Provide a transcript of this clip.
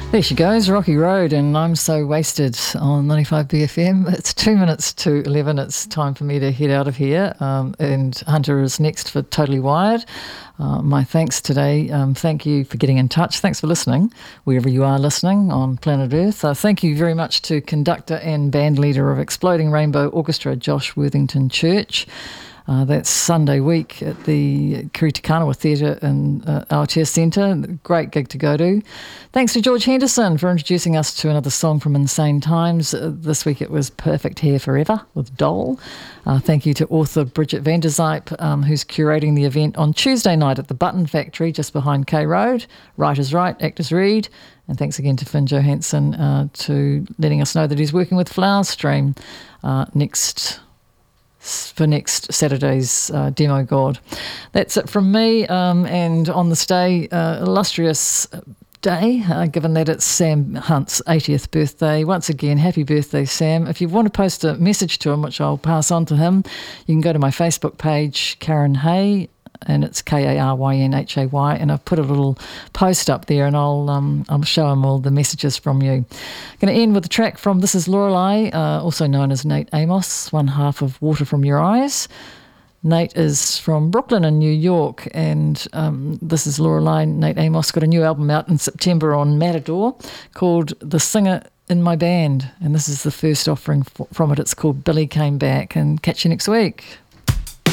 There she goes, Rocky Road, and I'm So Wasted on 95BFM. It's 2 minutes to 11. It's time for me to head out of here, and Hunter is next for Totally Wired. My thanks today. Thank you for getting in touch. Thanks for listening, wherever you are listening on planet Earth. Thank you very much to conductor and band leader of Exploding Rainbow Orchestra, Josh Worthington Church. That's Sunday week at the Kiriti Kanawa Theatre in Aotea Centre. Great gig to go to. Thanks to George Henderson for introducing us to another song from Insane Times. This week it was Perfect Hair Forever with Dole. Thank you to author Bridget van der Zyp, who's curating the event on Tuesday night at the Button Factory just behind K Road. Writers Write, Actors Read. And thanks again to Finn Johansson to letting us know that he's working with Flowerstream next Saturday's Demo God. That's it from me, and on this day, illustrious day, given that it's Sam Hunt's 80th birthday. Once again, happy birthday, Sam. If you want to post a message to him, which I'll pass on to him, you can go to my Facebook page, Karen Hay, and it's KARYNHAY, and I've put a little post up there, and I'll show him all the messages from you. Going to end with a track from This Is Lorelei, also known as Nate Amos, one half of Water From Your Eyes. Nate is from Brooklyn in New York, and This Is Lorelei. Nate Amos got a new album out in September on Matador called The Singer in My Band, and this is the first offering from it. It's called Billy Came Back, and catch you next week.